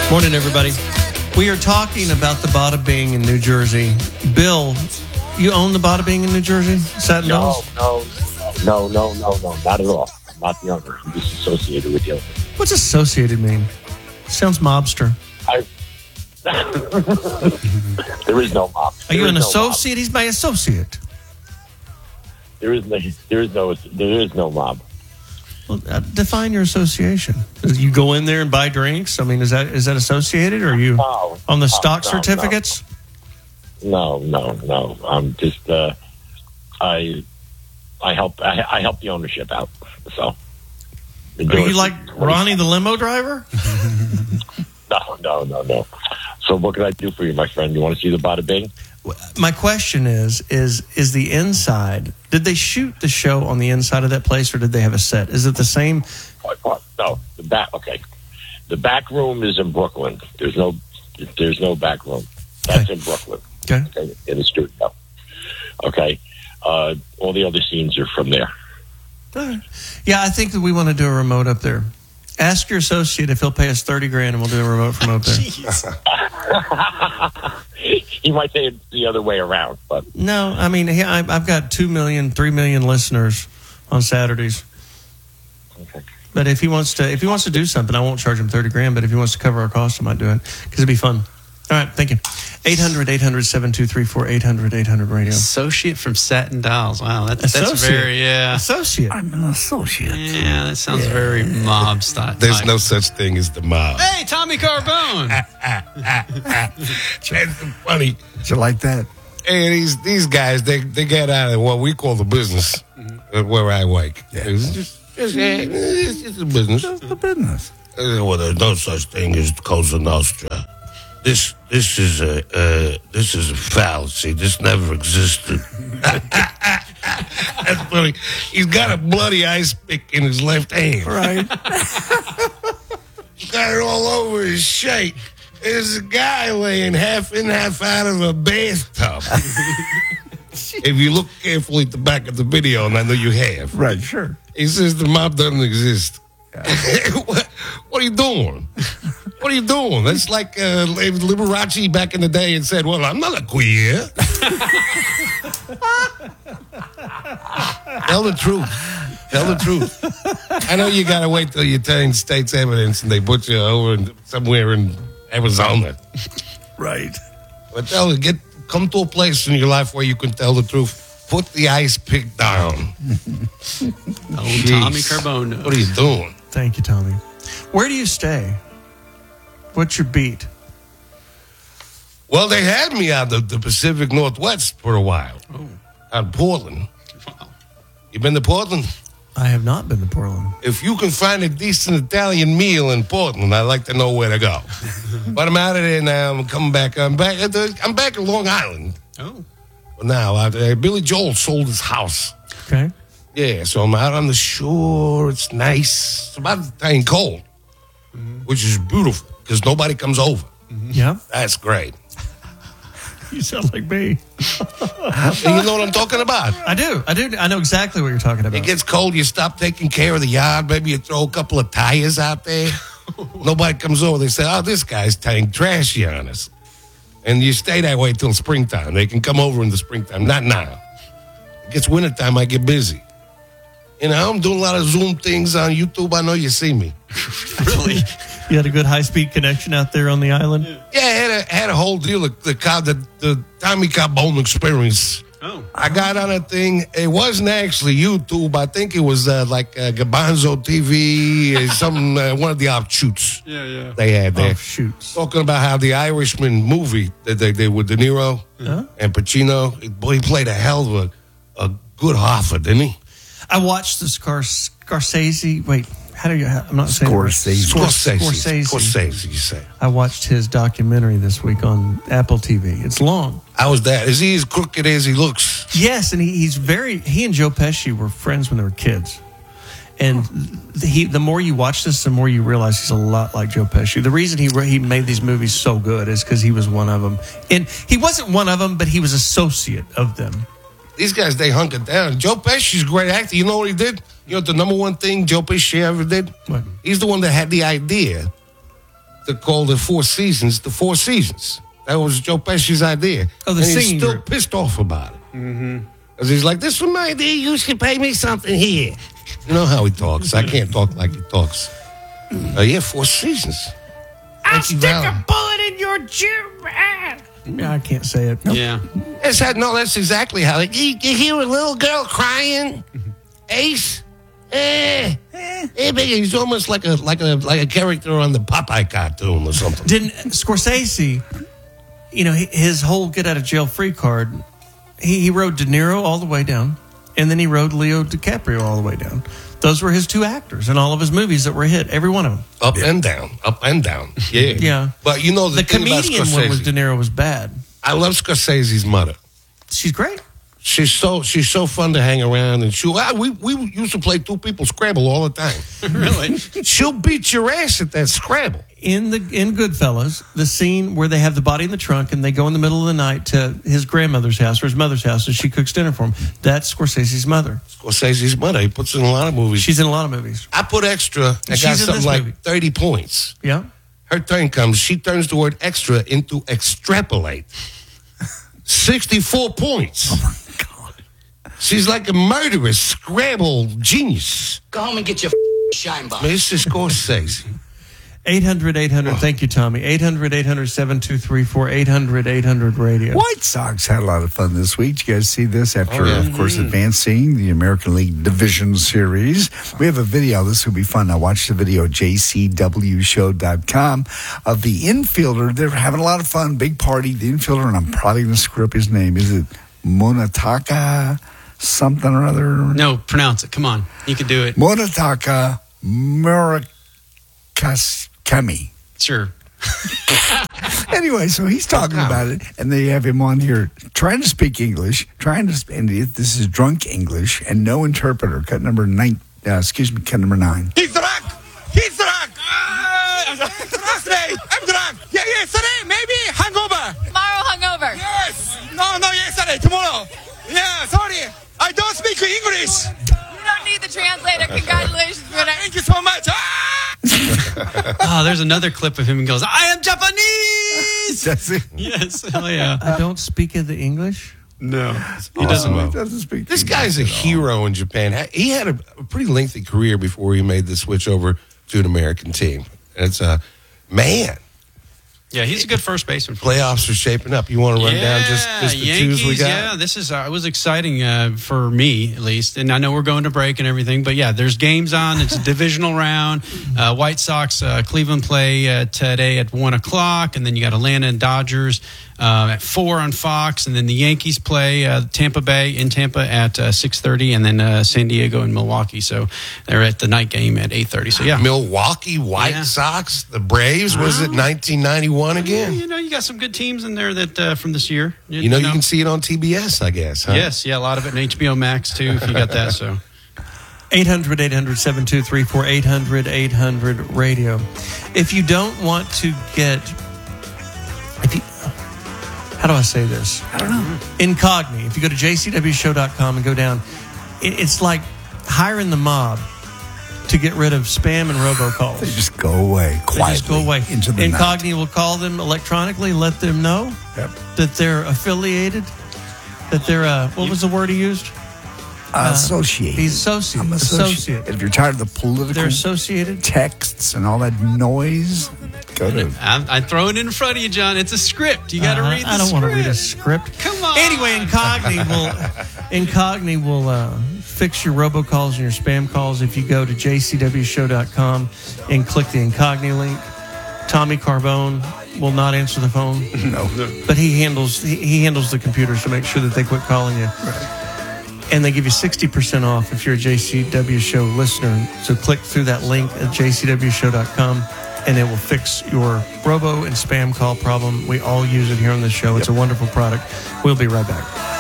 Morning, everybody. We are talking about the Bada Bing in New Jersey. Bill, you own the Bada Bing in New Jersey? Satin Dolls? No, not at all. I'm not the owner. I'm just associated with the owner. What's associated mean? Sounds mobster. There is no mob. Are you an associate? He's my associate. There is no mob. Well, define your association. You go in there and buy drinks? I mean, is that associated, or are you on the stock certificates? No. I'm just I help the ownership out. So are you like Ronnie the limo driver? No. So what can I do for you, my friend? You want to see the Bada Bing? My question is the inside, did they shoot the show on the inside of that place, or did they have a set? Is it the same? No, the back. Okay, the back room is in Brooklyn. There's no back room. That's in Brooklyn. Okay, in the studio. Okay, all the other scenes are from there. All right. Yeah, I think that we want to do a remote up there. Ask your associate if he'll pay us $30,000 and we'll do a remote from up there. He might say it the other way around, but no. I mean, I've got 2 million, 3 million listeners on Saturdays. Okay. But if he wants to do something, I won't charge him $30,000. But if he wants to cover our costs, I might do it because it'd be fun. All right, thank you. 800-800-7234, 800-800-radio. Associate from Satin Dolls. Wow, that's very, Associate. I'm an associate. Yeah, that sounds very mob style. There's no such thing as the mob. Hey, Tommy Carbone. That's funny. You like that? Hey, these guys, they get out of what we call the business, where I work. Yeah. It's just a business. Just the business. Well, there's no such thing as Cosa Nostra. This is a fallacy. This never existed. That's funny. He's got a bloody ice pick in his left hand. Right. He's got it all over his shirt. There's a guy laying half in, half out of a bathtub. If you look carefully at the back of the video, and I know you have. Right, sure. He says the mob doesn't exist. What are you doing? What are you doing? That's like Liberace back in the day and said, well, I'm not a queer. Tell the truth. I know you got to wait till you turn state's evidence and they put you over somewhere in Arizona. Right. But come to a place in your life where you can tell the truth. Put the ice pick down. Tommy Carbone. What are you doing? Thank you, Tommy. Where do you stay? What's your beat? Well, they had me out of the Pacific Northwest for a while. Oh. Out of Portland. Wow. You been to Portland? I have not been to Portland. If you can find a decent Italian meal in Portland, I'd like to know where to go. But I'm out of there now. I'm coming back. I'm back at Long Island. Oh. But now, Billy Joel sold his house. Okay. Yeah, so I'm out on the shore. It's nice. It's about to turn cold, which is beautiful because nobody comes over. Yeah. That's great. You sound like me. And you know what I'm talking about. I do. I know exactly what you're talking about. It gets cold. You stop taking care of the yard. Maybe you throw a couple of tires out there. Nobody comes over. They say, oh, this guy's tying trashy on us. And you stay that way till springtime. They can come over in the springtime. Not now. It gets wintertime, I get busy. You know, I'm doing a lot of Zoom things on YouTube. I know you see me. Really? You had a good high-speed connection out there on the island? Yeah, I had a whole deal. The Tommy Carbone experience. Oh. I got on a thing. It wasn't actually YouTube. I think it was like Gabanzo TV, one of the offshoots Yeah. they had there. Offshoots. Talking about how the Irishman movie that they did with De Niro and Pacino, boy, he played a hell of a good Hoffa, didn't he? I watched the Scorsese. Wait, how do you? I'm not saying Scorsese, you say. I watched his documentary this week on Apple TV. It's long. How was that? Is he as crooked as he looks? Yes, and he and Joe Pesci were friends when they were kids. And the more you watch this, the more you realize he's a lot like Joe Pesci. The reason he made these movies so good is because he was one of them. And he wasn't one of them, but he was associate of them. These guys, they hunkered down. Joe Pesci's a great actor. You know what he did? You know the number one thing Joe Pesci ever did? What? He's the one that had the idea to call the Four Seasons the Four Seasons. That was Joe Pesci's idea. Oh, the and he's singing still group. pissed off about it. Because he's like, this was my idea. You should pay me something here. You know how he talks. I can't talk like he talks. Yeah, Four Seasons. I'll stick a bullet in your Jim. Yeah, I can't say it. Yeah. That's exactly how. You hear a little girl crying, Ace. He's almost like a character on the Popeye cartoon or something. Didn't Scorsese, his whole get out of jail free card, he rode De Niro all the way down, and then he rode Leo DiCaprio all the way down. Those were his two actors in all of his movies that were hit, every one of them. Up and down. Yeah. Yeah. But the thing comedian about Scorsese, one was De Niro was bad. I love Scorsese's mother. She's great. She's so fun to hang around, and we used to play two people Scrabble all the time. Really? She'll beat your ass at that Scrabble. In Goodfellas, the scene where they have the body in the trunk and they go in the middle of the night to his grandmother's house or his mother's house and she cooks dinner for him. That's Scorsese's mother. Scorsese's mother. He puts in a lot of movies. She's in a lot of movies. I put extra. I got She's in something this like movie. 30 points. Yeah. Her turn comes. She turns the word extra into extrapolate. 64 points. Oh, my God. She's like a murderous Scrabble genius. Go home and get your shine box. Mr. Scorsese. 800-800, thank you, Tommy. 800-800-7234, 800-800-radio. White Sox had a lot of fun this week. Did you guys see this after, yeah. of course, advancing the American League Division Series? We have a video. This will be fun. Now, watch the video at jcwshow.com of the infielder. They're having a lot of fun. Big party. The infielder, and I'm probably going to screw up his name. Is it Monataka something or other? No, pronounce it. Come on. You can do it. Monataka Murakami. Sure. Anyway, so he's talking about it, and they have him on here trying to speak English, and this is drunk English, and no interpreter. Cut number 9. Cut number 9. He's drunk. He's drunk. Yesterday, I'm drunk. Yeah, yesterday, maybe hangover. Tomorrow hungover. Yes. No, yesterday, tomorrow. Yeah, sorry. I don't speak English. You don't need the translator. Congratulations, Bruno. Thank you so much. Oh, there's another clip of him and goes, I am Japanese. That's it. Yes. Oh, yeah. I don't speak the English. No. He doesn't He know. doesn't speak This English guy's a at all. hero in Japan. He had a pretty lengthy career before he made the switch over to an American team. And it's man. Yeah, he's a good first baseman. Playoffs are shaping up. You want to run down just the Yankees, twos we got? Yeah, this is it was exciting for me at least, and I know we're going to break and everything, but yeah, there's games on. It's a divisional round. White Sox, Cleveland play today at 1:00, and then you got Atlanta and Dodgers at 4 on Fox, and then the Yankees play Tampa Bay in Tampa at 6:30, and then San Diego and Milwaukee. So they're at the night game at 8:30. So yeah, Milwaukee White Sox, the Braves. Was it 1991 again? You know, you got some good teams in there that from this year. You know, you can see it on TBS, I guess. Huh? Yes, yeah, a lot of it in HBO Max too. If you got that, so 800-800-7234, 800-800-radio. If you don't want to get, how do I say this? I don't know. Incogni. If you go to jcwshow.com and go down, it's like hiring the mob to get rid of spam and robocalls. They just go away quietly. They just go away. Into the night. Incogni will call them electronically, let them know that they're affiliated, that they're, what was the word he used? Associate. He's associate. I'm associate. If you're tired of the political They're associated. texts and all that noise, go to... I throw it in front of you, John. It's a script. You got to read the I don't script. want to read a script. Come on. Anyway, Incogni will fix your robocalls and your spam calls if you go to jcwshow.com and click the Incogni link. Tommy Carbone will not answer the phone. No. But he handles the computers to make sure that they quit calling you. Right. And they give you 60% off if you're a JCW Show listener. So click through that link at jcwshow.com and it will fix your robo and spam call problem. We all use it here on the show. It's a wonderful product. We'll be right back.